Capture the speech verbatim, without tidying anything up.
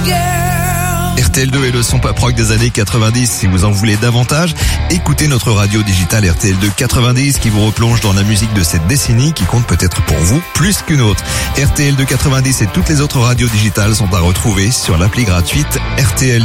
R T L deux est le son pop rock des années quatre-vingt-dix. Si vous en voulez davantage, écoutez notre radio digitale R T L deux quatre-vingt-dix qui vous replonge dans la musique de cette décennie qui compte peut-être pour vous plus qu'une autre. R T L deux quatre-vingt-dix et toutes les autres radios digitales sont à retrouver sur l'appli gratuite R T L.